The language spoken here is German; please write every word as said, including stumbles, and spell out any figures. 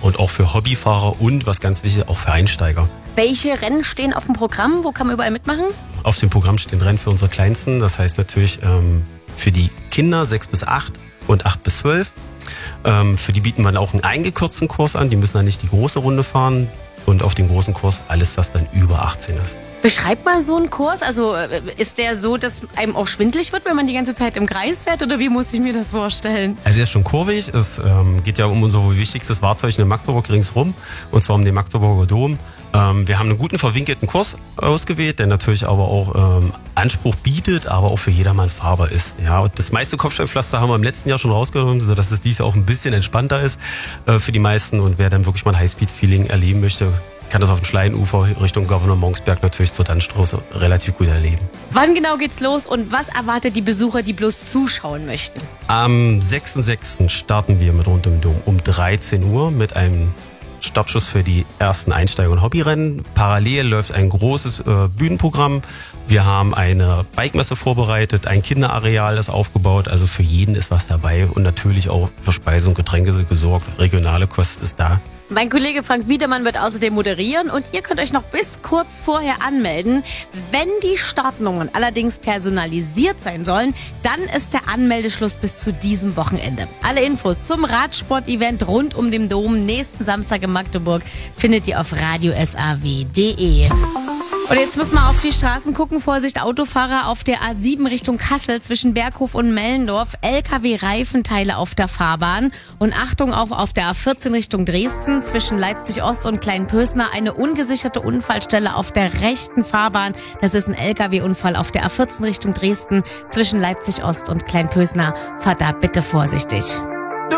und auch für Hobbyfahrer und, was ganz wichtig, auch für Einsteiger. Welche Rennen stehen auf dem Programm? Wo kann man überall mitmachen? Auf dem Programm stehen Rennen für unsere Kleinsten. Das heißt natürlich ähm, für die Kinder sechs bis acht und acht bis zwölf. Ähm, für die bieten wir auch einen eingekürzten Kurs an. Die müssen dann nicht die große Runde fahren. Und auf dem großen Kurs alles, was dann über achtzehn ist. Beschreib mal so einen Kurs. Also ist der so, dass einem auch schwindelig wird, wenn man die ganze Zeit im Kreis fährt? Oder wie muss ich mir das vorstellen? Also er ist schon kurvig. Es ähm, geht ja um unser wichtigstes Wahrzeichen in Magdeburg ringsrum. Und zwar um den Magdeburger Dom. Ähm, wir haben einen guten verwinkelten Kurs ausgewählt, der natürlich aber auch ähm, Anspruch bietet, aber auch für jedermann fahrbar ist. Ja, und das meiste Kopfsteinpflaster haben wir im letzten Jahr schon rausgenommen, sodass es dieses Jahr auch ein bisschen entspannter ist äh, für die meisten. Und wer dann wirklich mal ein Highspeed-Feeling erleben möchte, kann das auf dem Schleinufer Richtung Governor Monksberg natürlich zur Dannstraße relativ gut erleben. Wann genau geht's los und was erwartet die Besucher, die bloß zuschauen möchten? Am sechsten sechsten starten wir mit Rund um den Dom um dreizehn Uhr mit einem Startschuss für die ersten Einsteiger- und Hobbyrennen. Parallel läuft ein großes äh, Bühnenprogramm. Wir haben eine Bikemesse vorbereitet, ein Kinderareal ist aufgebaut, also für jeden ist was dabei und natürlich auch für Speise und Getränke sind gesorgt. Regionale Kost ist da. Mein Kollege Frank Wiedemann wird außerdem moderieren und ihr könnt euch noch bis kurz vorher anmelden. Wenn die Startnummern allerdings personalisiert sein sollen, dann ist der Anmeldeschluss bis zu diesem Wochenende. Alle Infos zum Radsport-Event rund um den Dom nächsten Samstag in Magdeburg findet ihr auf radio s a w punkt de. Und jetzt müssen wir auf die Straßen gucken. Vorsicht, Autofahrer auf der A sieben Richtung Kassel zwischen Berghof und Mellendorf. L K W-Reifenteile auf der Fahrbahn. Und Achtung auch auf der A vierzehn Richtung Dresden zwischen Leipzig-Ost und Kleinpösner. Eine ungesicherte Unfallstelle auf der rechten Fahrbahn. Das ist ein L K W-Unfall auf der A vierzehn Richtung Dresden zwischen Leipzig-Ost und Kleinpösner. Fahrt da bitte vorsichtig.